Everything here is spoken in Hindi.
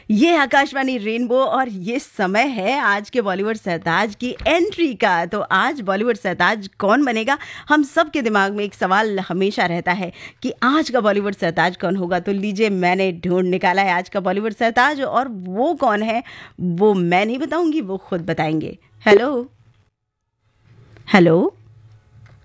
ये आकाशवाणी रेनबो और ये समय है आज के बॉलीवुड सरताज की एंट्री का। तो आज बॉलीवुड सरताज कौन बनेगा, हम सब के दिमाग में एक सवाल हमेशा रहता है कि आज का बॉलीवुड सरताज कौन होगा। तो लीजिए, मैंने ढूंढ निकाला है आज का बॉलीवुड सरताज, और वो कौन है वो मैं नहीं बताऊंगी, वो खुद बताएंगे। Hello hello.